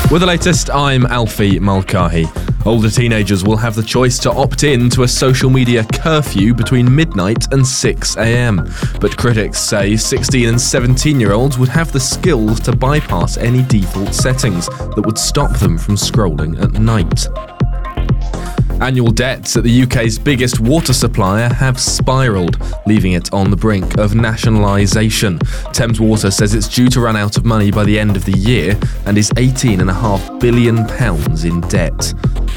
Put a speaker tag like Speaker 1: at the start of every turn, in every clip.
Speaker 1: With the latest, I'm Alfie Mulcahy. Older teenagers will have the choice to opt in to a social media curfew between midnight and 6 a.m. But critics say 16 and 17-year-olds would have the skills to bypass any default settings that would stop them from scrolling at night. Annual debts at the UK's biggest water supplier have spiralled, leaving it on the brink of nationalisation. Thames Water says it's due to run out of money by the end of the year and is £18.5 billion in debt.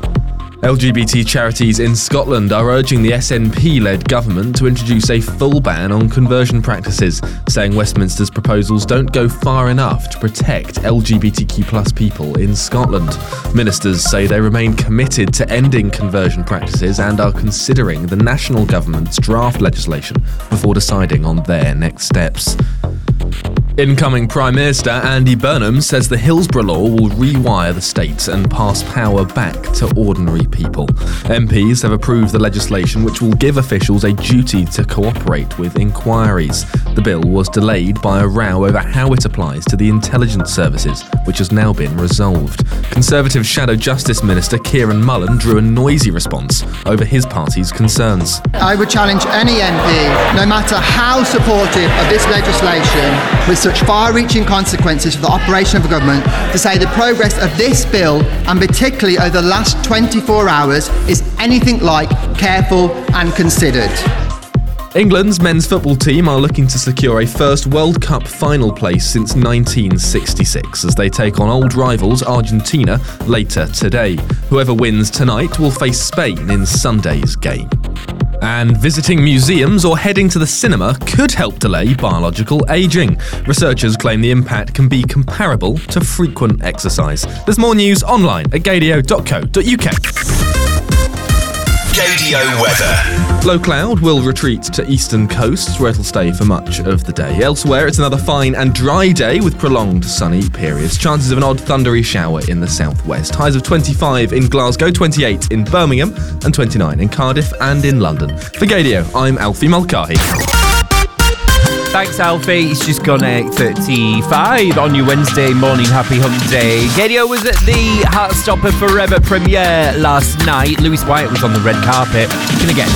Speaker 1: LGBT charities in Scotland are urging the SNP-led government to introduce a full ban on conversion practices, saying Westminster's proposals don't go far enough to protect LGBTQ+ people in Scotland. Ministers say they remain committed to ending conversion practices and are considering the national government's draft legislation before deciding on their next steps. Incoming Prime Minister Andy Burnham says the Hillsborough Law will rewire the state and pass power back to ordinary people. MPs have approved the legislation which will give officials a duty to cooperate with inquiries. The bill was delayed by a row over how it applies to the intelligence services, which has now been resolved. Conservative Shadow Justice Minister Kieran Mullen drew a noisy response over his party's concerns.
Speaker 2: I would challenge any MP, no matter how supportive of this legislation, with such far-reaching consequences for the operation of the government, to say the progress of this bill, and particularly over the last 24 hours, is anything like careful and considered.
Speaker 1: England's men's football team are looking to secure a first World Cup final place since 1966 as they take on old rivals Argentina later today. Whoever wins tonight will face Spain in Sunday's game. And visiting museums or heading to the cinema could help delay biological aging. Researchers claim the impact can be comparable to frequent exercise. There's more news online at gadio.co.uk.
Speaker 3: Gadio weather.
Speaker 1: Low cloud will retreat to eastern coasts where it'll stay for much of the day. Elsewhere, it's another fine and dry day with prolonged sunny periods. Chances of an odd thundery shower in the southwest. Highs of 25 in Glasgow, 28 in Birmingham and 29 in Cardiff and in London. For Gadio, I'm Alfie Mulcahy.
Speaker 4: Thanks, Alfie. It's just gone 8:35 on your Wednesday morning. Happy Hump Day. Gadio was at the Heartstopper Forever premiere last night. Lewis White was on the red carpet. You're going to get